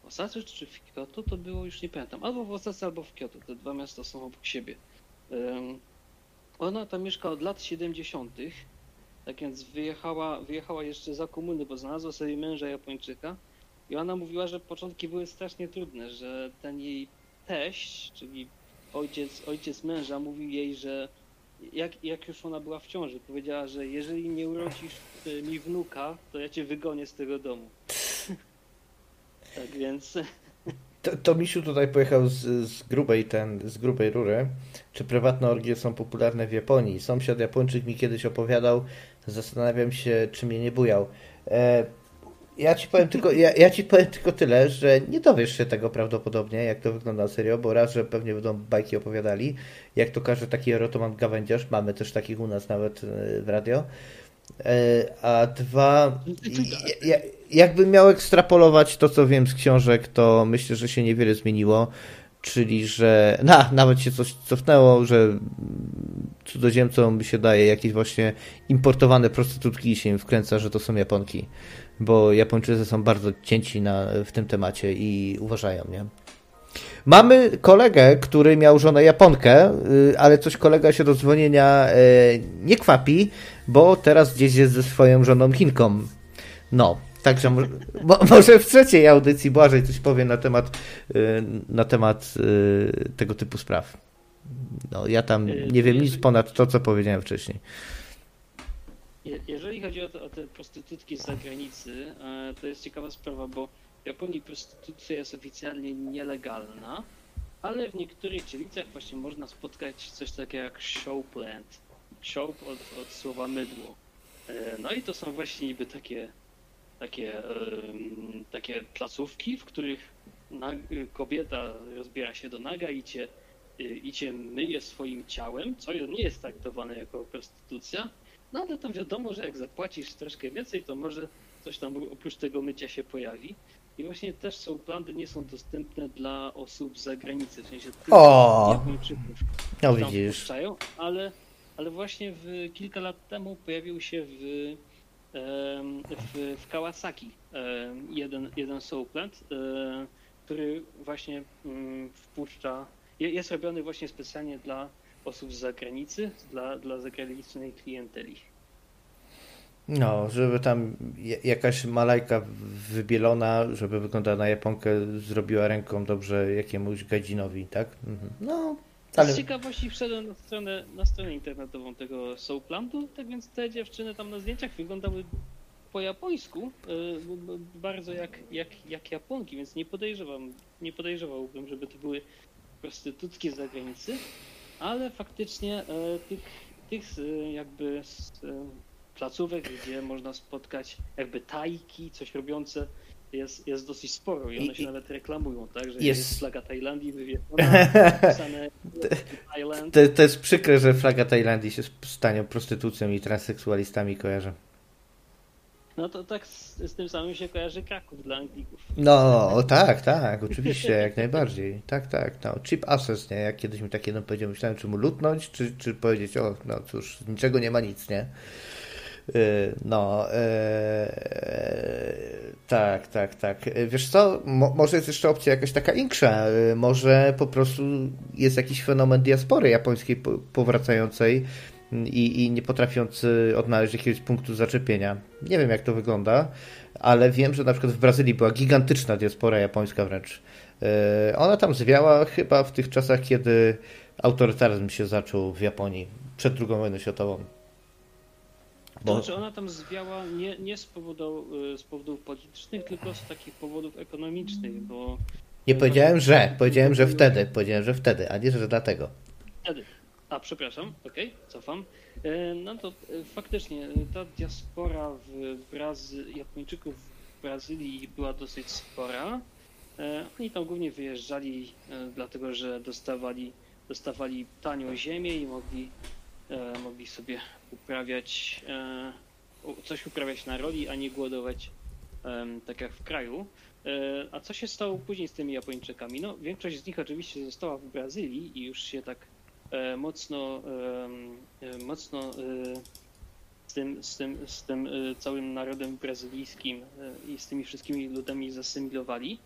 Osace czy w Kyoto to było, już nie pamiętam. Albo w Osace, albo w Kyoto. Te dwa miasta są obok siebie. Ona tam mieszka od lat 70. Tak więc wyjechała jeszcze za komuny, bo znalazła sobie męża Japończyka. I ona mówiła, że początki były strasznie trudne, że ten jej teść, czyli ojciec męża, mówił jej, że jak już ona była w ciąży, powiedziała, że jeżeli nie urodzisz mi wnuka, to ja cię wygonię z tego domu. Tak więc... To Misiu tutaj pojechał z grubej rury. Czy prywatne orgie są popularne w Japonii? Sąsiad Japończyk mi kiedyś opowiadał, zastanawiam się, czy mnie nie bujał. Ja ci powiem tylko tyle, że nie dowiesz się tego prawdopodobnie, jak to wygląda serio, bo raz, że pewnie będą bajki opowiadali, jak to każe taki erotoman gawędziarz, mamy też takich u nas nawet w radio. A dwa, jakbym miał ekstrapolować to, co wiem z książek, to myślę, że się niewiele zmieniło, czyli że nawet się coś cofnęło, że cudzoziemcom się daje jakieś właśnie importowane prostytutki i się im wkręca, że to są Japonki, bo Japończycy są bardzo cięci w tym temacie i uważają, nie? Mamy kolegę, który miał żonę Japonkę, ale coś kolega się do dzwonienia nie kwapi, bo teraz gdzieś jest ze swoją żoną Chinką. No, także może w trzeciej audycji Błażej coś powie na temat tego typu spraw. No, ja tam nie wiem nic ponad to, co powiedziałem wcześniej. Jeżeli chodzi o te prostytutki z zagranicy, to jest ciekawa sprawa, bo w Japonii prostytucja jest oficjalnie nielegalna, ale w niektórych dzielnicach właśnie można spotkać coś takiego jak show plant. Show od słowa mydło. No i to są właśnie niby takie placówki, w których kobieta rozbiera się do naga i cię myje swoim ciałem, co nie jest traktowane jako prostytucja. No ale tam wiadomo, że jak zapłacisz troszkę więcej, to może coś tam oprócz tego mycia się pojawi. I właśnie też soulplanty nie są dostępne dla osób z zagranicy, w sensie tylko Japończyków No tam widzisz. wpuszczają, ale właśnie kilka lat temu pojawił się w Kawasaki jeden soulplant, który właśnie wpuszcza, jest robiony właśnie specjalnie dla osób z zagranicy, dla zagranicznej klienteli. No, żeby tam jakaś malajka wybielona, żeby wyglądała na Japonkę, zrobiła ręką dobrze jakiemuś gadzinowi, tak? No, ale... Z ciekawości wszedłem na stronę internetową tego soulplantu, tak więc te dziewczyny tam na zdjęciach wyglądały po japońsku, bardzo jak Japonki, więc nie podejrzewałbym, żeby to były prostytutki z zagranicy, ale faktycznie tych jakby placówek, gdzie można spotkać jakby tajki, coś robiące, jest dosyć sporo i one się nawet reklamują, tak, że jest flaga Tajlandii wywieszona, napisane Thailand. To jest przykre, że flaga Tajlandii się z tanią prostytucją i transseksualistami kojarzy. No to tak z tym samym się kojarzy Kraków dla Anglików. No, tak, oczywiście, jak najbardziej. Tak, no, cheap asses, nie? Jak kiedyś mi tak jeden powiedział, myślałem, czy mu lutnąć, czy powiedzieć, no cóż, niczego nie ma nic, nie? Tak. Wiesz co, może jest jeszcze opcja jakaś taka inksza, może po prostu jest jakiś fenomen diaspory japońskiej powracającej i nie potrafiący odnaleźć jakiegoś punktu zaczepienia. Nie wiem, jak to wygląda, ale wiem, że na przykład w Brazylii była gigantyczna diaspora japońska wręcz. Ona tam zwiała chyba w tych czasach, kiedy autorytaryzm się zaczął w Japonii przed II wojną światową. To znaczy ona tam zwiała nie z powodów politycznych, tylko z takich powodów ekonomicznych, bo... Nie powiedziałem, że wtedy, a nie, że dlatego. Wtedy. A, przepraszam, okej, cofam. No to faktycznie ta diaspora Japończyków w Brazylii była dosyć spora. Oni tam głównie wyjeżdżali dlatego, że dostawali tanią ziemię i mogli sobie coś uprawiać na roli, a nie głodować tak jak w kraju. A co się stało później z tymi Japończykami? No, większość z nich oczywiście została w Brazylii i już się tak mocno z tym całym narodem brazylijskim i z tymi wszystkimi ludami zasymilowali.